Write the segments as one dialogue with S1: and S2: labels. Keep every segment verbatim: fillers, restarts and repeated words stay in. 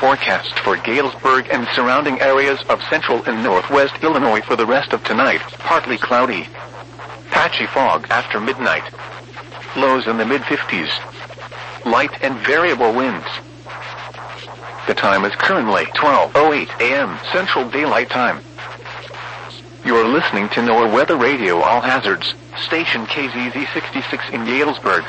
S1: forecast for Galesburg and surrounding areas of central and northwest Illinois for the rest of tonight. Partly cloudy. Patchy fog after midnight. Lows in the mid fifties. Light and variable winds. The time is currently twelve oh eight a m Central Daylight Time. You're listening to NOAA Weather Radio All Hazards, station K Z Z sixty-six in Galesburg.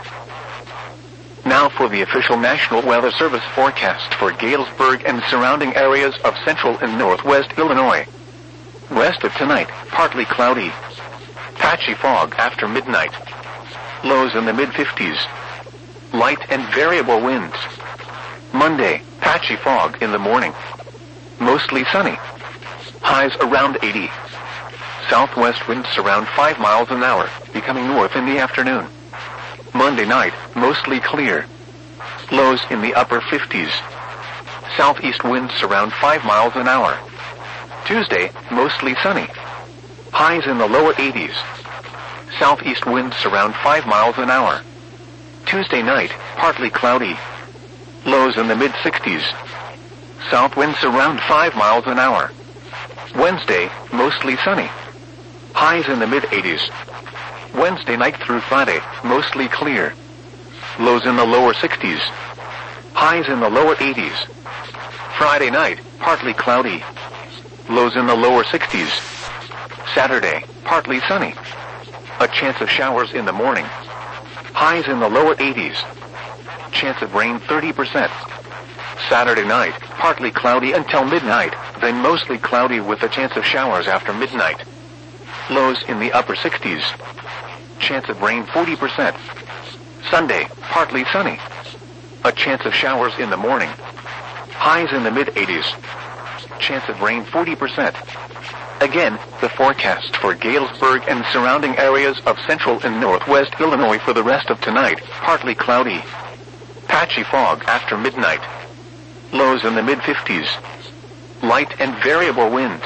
S1: Now for the official National Weather Service forecast for Galesburg and surrounding areas of central and northwest Illinois. Rest of tonight, partly cloudy. Patchy fog after midnight. Lows in the mid fifties. Light and variable winds. Monday, patchy fog in the morning. Mostly sunny. Highs around eighty. Southwest winds around five miles an hour, becoming north in the afternoon. Monday night, mostly clear. Lows in the upper fifties. Southeast winds around five miles an hour. Tuesday, mostly sunny. Highs in the lower eighties. Southeast winds around five miles an hour. Tuesday night, partly cloudy. Lows in the mid sixties. South winds around five miles an hour. Wednesday, mostly sunny. Highs in the mid eighties. Wednesday night through Friday, mostly clear. Lows in the lower sixties. Highs in the lower eighties. Friday night, partly cloudy. Lows in the lower sixties. Saturday, partly sunny. A chance of showers in the morning. Highs in the lower eighties. Chance of rain thirty percent. Saturday night, partly cloudy until midnight, then mostly cloudy with a chance of showers after midnight. Lows in the upper sixties. Chance of rain forty percent. Sunday, partly sunny. A chance of showers in the morning. Highs in the mid eighties. Chance of rain forty percent. Again, the forecast for Galesburg and surrounding areas of central and northwest Illinois for the rest of tonight. Partly cloudy. Patchy fog after midnight. Lows in the mid fifties. Light and variable winds.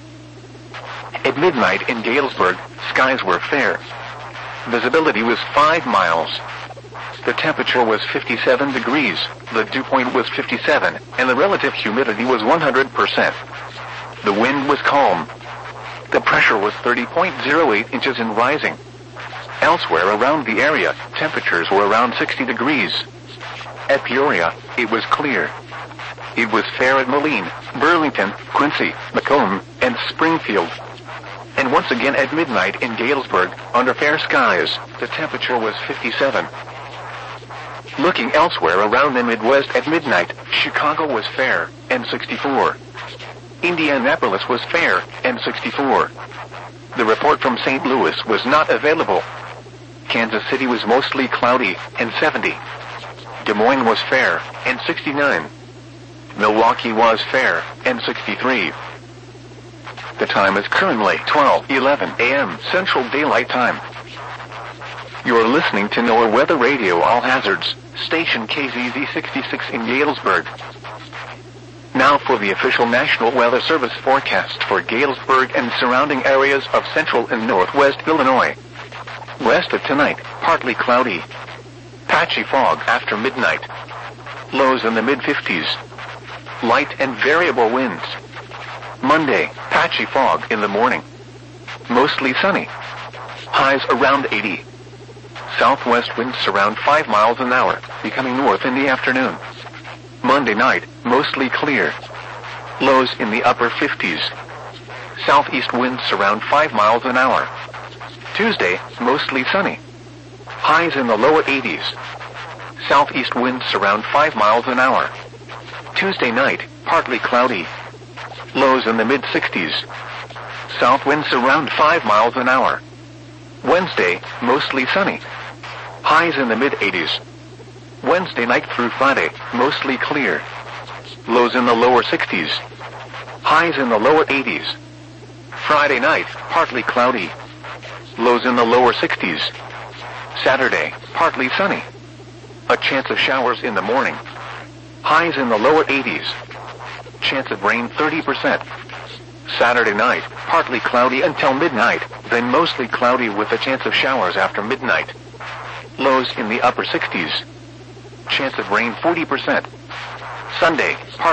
S1: At midnight in Galesburg, skies were fair. Visibility was five miles. The temperature was fifty-seven degrees, the dew point was fifty-seven, and the relative humidity was one hundred percent. The wind was calm. The pressure was thirty point zero eight inches and rising. Elsewhere around the area, temperatures were around sixty degrees. At Peoria, it was clear. It was fair at Moline, Burlington, Quincy, Macomb, and Springfield. And once again at midnight in Galesburg, under fair skies, the temperature was fifty-seven. Looking elsewhere around the Midwest at midnight, Chicago was fair, and sixty-four. Indianapolis was fair, and sixty-four. The report from Saint Louis was not available. Kansas City was mostly cloudy, and seventy. Des Moines was fair, and sixty-nine. Milwaukee was fair, and sixty-three. The time is currently twelve eleven a m Central Daylight Time. You're listening to NOAA Weather Radio All Hazards, station K Z Z sixty-six in Galesburg. Now for the official National Weather Service forecast for Galesburg and surrounding areas of central and northwest Illinois. Rest of tonight, partly cloudy. Patchy fog after midnight. Lows in the mid fifties. Light and variable winds. Monday, patchy fog in the morning. Mostly sunny. Highs around eighty. Southwest winds around five miles an hour, becoming north in the afternoon. Monday night, mostly clear. Lows in the upper fifties. Southeast winds around five miles an hour. Tuesday, mostly sunny. Highs in the lower eighties. Southeast winds around five miles an hour. Tuesday night, partly cloudy. Lows in the mid sixties. South winds around five miles an hour. Wednesday, mostly sunny. Highs in the mid eighties. Wednesday night through Friday, mostly clear. Lows in the lower sixties. Highs in the lower eighties. Friday night, partly cloudy. Lows in the lower sixties. Saturday, partly sunny. A chance of showers in the morning. Highs in the lower eighties. Chance of rain thirty percent. Saturday night, partly cloudy until midnight, then mostly cloudy with a chance of showers after midnight. Lows in the upper sixties. Chance of rain forty percent. Sunday, partly